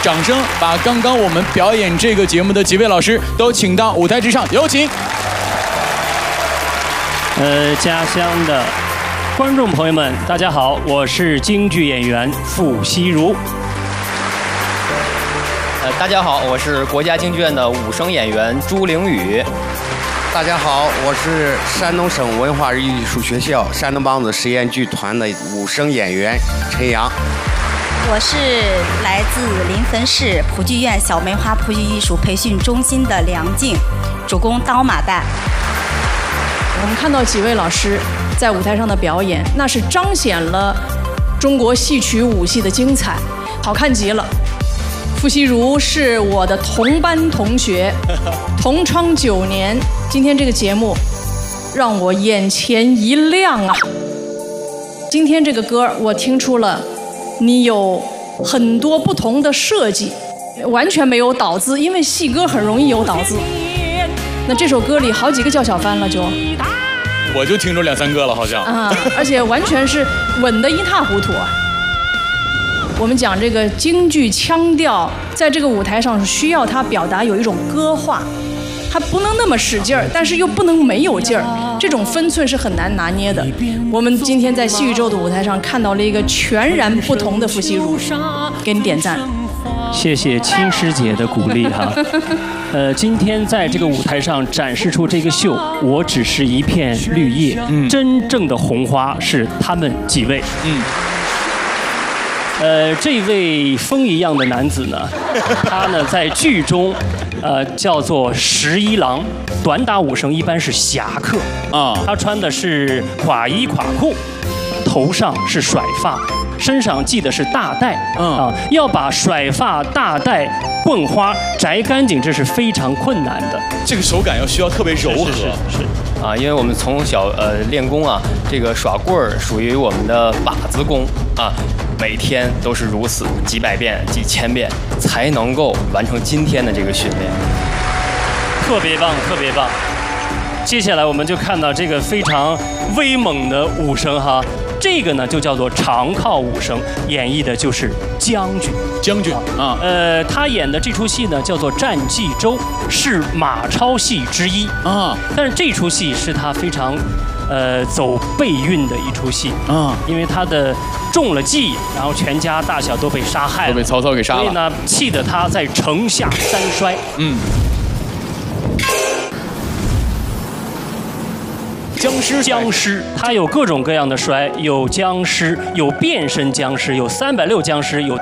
掌声把刚刚我们表演这个节目的几位老师都请到舞台之上，有请。 家乡的观众朋友们，大家好，我是京剧演员傅西如。 大家好，我是国家京剧院的武生演员朱凌雨。 大家好，我是山东省文化艺术学校山东梆子实验剧团的武生演员陈阳。 我是来自临汾市普剧院小梅花普剧艺术培训中心的梁静，主攻刀马旦。 我们看到几位老师在舞台上的表演，那是彰显了中国戏曲武戏的精彩，好看极了。傅西如是我的同班同学，同窗9年。今天这个节目让我眼前一亮啊！今天这个歌我听出了你有很多不同的设计，完全没有倒字，因为戏歌很容易有倒字。那这首歌里好几个叫小番了就。 我就听着2、3个了，好像啊，而且完全是稳得一塌糊涂啊。我们讲这个京剧腔调，在这个舞台上是需要它表达有一种歌化，它不能那么使劲儿，但是又不能没有劲儿，这种分寸是很难拿捏的。我们今天在戏宇宙的舞台上看到了一个全然不同的傅西如，给你点赞。 谢谢亲师姐的鼓励哈。今天在这个舞台上展示出这个秀，我只是一片绿叶，真正的红花是他们几位。这位风一样的男子呢，他呢在剧中，叫做11郎，短打武生一般是侠客啊。他穿的是垮衣垮裤，头上是甩发，身上系的是大带要把甩发、大带、棍花摘干净，这是非常困难的。 这个手感需要特别柔和。 是啊，因为我们从小练功啊，这个耍棍儿属于我们的把子功啊，每天都是如此几百遍、几千遍，才能够完成今天的这个训练。 特别棒，特别棒。接下来我们就看到这个非常威猛的武生哈，这个呢就叫做长靠武生，演绎的就是将军。 将军啊， 他演的这出戏呢叫做《战冀州》，是马超戏之一啊。但是这出戏是他非常走背运的一出戏啊，因为他的中了计，然后全家大小都被杀害了， 都被曹操给杀了。 所以呢，气得他在城下3摔。僵尸，它有各种各样的摔，有僵尸，有变身僵尸，有360僵尸，有